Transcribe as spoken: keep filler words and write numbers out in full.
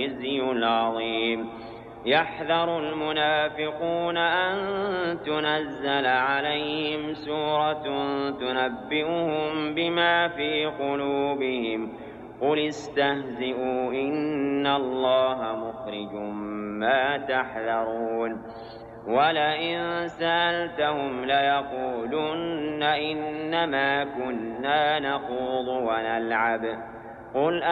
الخزي العظيم. يحذر المنافقون أن تنزل عليهم سورة تنبئهم بما في قلوبهم قل استهزئوا إن الله مخرج ما تحذرون. ولئن سألتهم ليقولن إنما كنا نخوض ونلعب قل